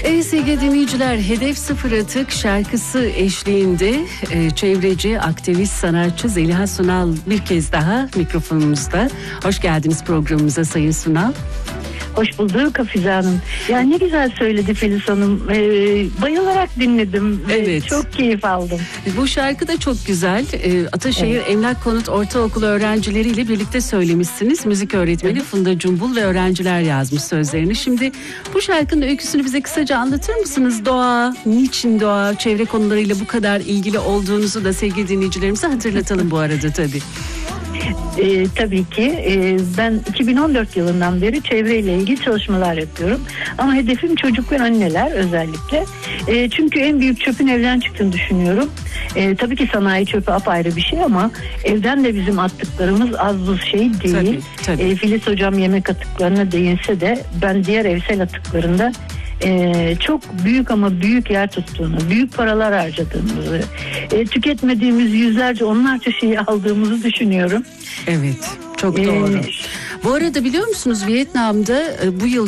Sevgili dinleyiciler, Hedef Sıfır Atık şarkısı eşliğinde çevreci, aktivist, sanatçı Zeliha Sunal bir kez daha mikrofonumuzda. Hoş geldiniz programımıza Sayın Sunal. Hoş bulduk Hafize Hanım. Yani ne güzel söyledi Filiz Hanım. Bayılarak dinledim. Evet. Çok keyif aldım. Bu şarkı da çok güzel. Ataşehir Emlak Konut Ortaokulu öğrencileriyle birlikte söylemişsiniz. Müzik öğretmeni Funda Cumbul ve öğrenciler yazmış sözlerini. Şimdi bu şarkının öyküsünü bize kısaca anlatır mısınız? Doğa, niçin doğa, çevre konularıyla bu kadar ilgili olduğunuzu da sevgili dinleyicilerimize hatırlatalım bu arada tabii. Tabii ki ben 2014 yılından beri çevreyle ilgili çalışmalar yapıyorum. Ama hedefim çocuk ve anneler özellikle. Çünkü en büyük çöpün evden çıktığını düşünüyorum. Tabii ki sanayi çöpü apayrı bir şey ama evden de bizim attıklarımız az buz şey değil. Tabii. Filiz Hocam yemek atıklarına değinse de ben diğer evsel atıklarında çok büyük ama büyük yer tuttuğunu, büyük paralar harcadığımızı, tüketmediğimiz yüzlerce onlarca şeyi aldığımızı düşünüyorum. Evet, çok doğru. Bu arada biliyor musunuz Vietnam'da bu yıl